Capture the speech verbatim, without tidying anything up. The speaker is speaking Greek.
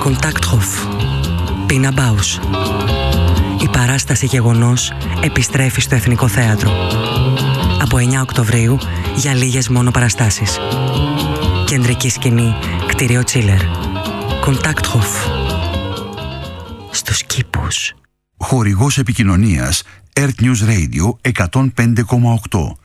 Kontakthof. Πίνα Μπάους. Η παράσταση Γεγονός επιστρέφει στο Εθνικό Θέατρο. Από εννιά Οκτωβρίου για λίγες μόνο παραστάσεις. Κεντρική σκηνή, κτίριο Τσίλερ. Kontakthof. Στους κήπους. Χορηγός επικοινωνίας Earth News Radio εκατόν πέντε κόμμα οκτώ.